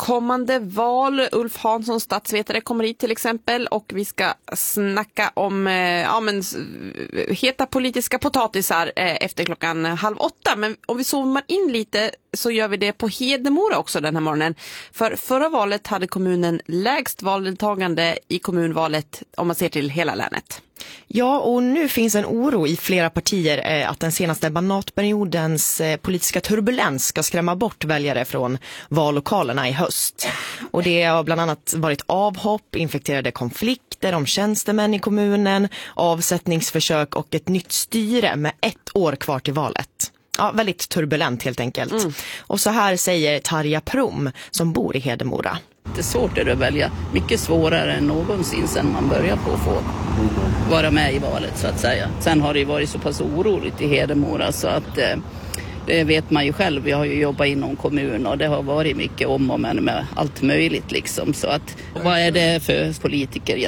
kommande val. Ulf Hansson, statsvetare, kommer hit till exempel, och vi ska snacka om heta politiska potatisar efter 7:30. Men om vi zoomar in lite så gör vi det på Hedemora också den här morgonen. För förra valet hade kommunen lägst valdeltagande i kommunvalet om man ser till hela länet. Ja, och nu finns en oro i flera partier att den senaste mandatperiodens politiska turbulens ska skrämma bort väljare från vallokalerna i höst. Och det har bland annat varit avhopp, infekterade konflikter om tjänstemän i kommunen, avsättningsförsök och ett nytt styre med 1 år kvar till valet. Ja, väldigt turbulent helt enkelt. Och så här säger Tarja Prom som bor i Hedemora. Det är svårt att välja. Mycket svårare än någonsin sedan man börjar på att få vara med i valet så att säga. Sen har det ju varit så pass oroligt i Hedemora så att det vet man ju själv. Jag har ju jobbat inom kommun och det har varit mycket om och men med allt möjligt liksom. Så att vad är det för politiker egentligen?